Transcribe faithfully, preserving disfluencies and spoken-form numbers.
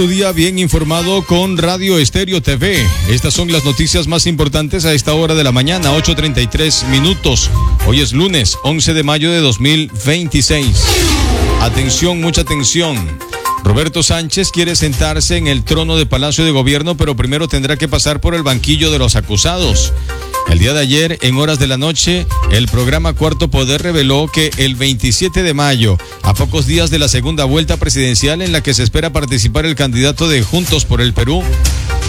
Día bien informado con Radio Estéreo T V. Estas son las noticias más importantes a esta hora de la mañana, ocho treinta y tres minutos. Hoy es lunes, once de mayo de dos mil veintiséis. Atención, mucha atención. Roberto Sánchez quiere sentarse en el trono de Palacio de Gobierno, pero primero tendrá que pasar por el banquillo de los acusados. El día de ayer, en horas de la noche, el programa Cuarto Poder reveló que el veintisiete de mayo, a pocos días de la segunda vuelta presidencial en la que se espera participar el candidato de Juntos por el Perú,